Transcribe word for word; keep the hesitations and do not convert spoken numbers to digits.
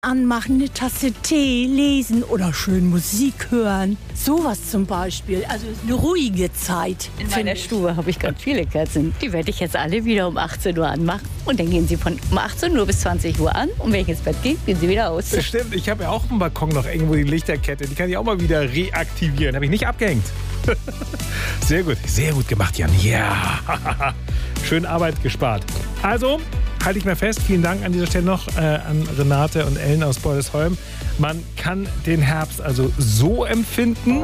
Anmachen, eine Tasse Tee, lesen oder schön Musik hören. Sowas zum Beispiel. Also eine ruhige Zeit. In meiner Stube habe ich ganz viele Kerzen. Die werde ich jetzt alle wieder um achtzehn Uhr anmachen. Und dann gehen sie von um achtzehn Uhr bis zwanzig Uhr an. Und wenn ich ins Bett gehe, gehen sie wieder aus. Das stimmt, ich habe ja auch im Balkon noch irgendwo die Lichterkette. Die kann ich auch mal wieder reaktivieren. Habe ich nicht abgehängt. Sehr gut, sehr gut gemacht, Jan. Ja, schön Arbeit gespart. Also, halte ich mal fest, vielen Dank an dieser Stelle noch äh, an Renate und Ellen aus Bordesholm. Man kann den Herbst also so empfinden.